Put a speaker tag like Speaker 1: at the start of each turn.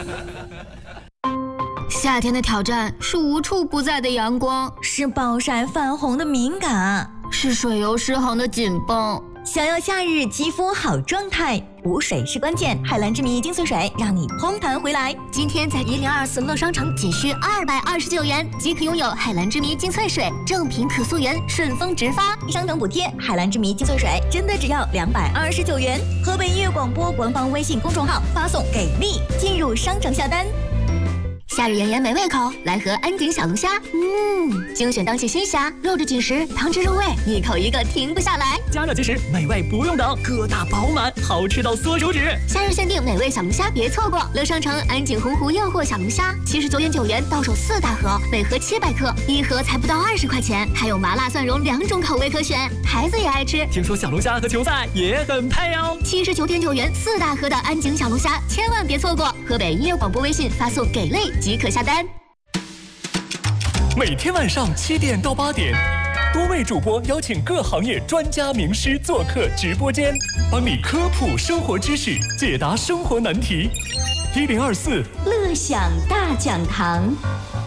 Speaker 1: 夏天的挑战是无处不在的阳光，
Speaker 2: 是暴晒泛红的敏感，
Speaker 1: 是水油失衡的紧绷。
Speaker 2: 想要夏日肌肤好状态，补水是关键。海蓝之谜精粹水让你嘭弹回来。
Speaker 1: 今天在1024乐商城仅需229元即可拥有海蓝之谜精粹水，正品可溯源，顺丰直发，
Speaker 2: 商城补贴。海蓝之谜精粹水真的只要229元。河北音乐广播官方微信公众号发送给力进入商城下单。
Speaker 1: 夏日炎炎没胃口，来盒安井小龙虾。精选当季新虾，肉质紧实，汤汁入味，一口一个停不下来。
Speaker 3: 加热即食，美味不用等，个大饱满，好吃到缩手指。
Speaker 1: 夏日限定美味小龙虾，别错过！乐商城安井洪湖诱惑小龙虾，79.9元到手4大盒，每盒700克，一盒才不到20块钱，还有麻辣蒜蓉2种口味可选，孩子也爱吃。
Speaker 3: 听说小龙虾和球赛也很配哦。
Speaker 1: 79.9元4大盒的安井小龙虾，千万别错过！河北音乐广播微信发送给力即可下单。
Speaker 3: 每天晚上7点到8点，多位主播邀请各行业专家名师做客直播间，帮你科普生活知识，解答生活难题。1024
Speaker 2: 乐享大讲堂。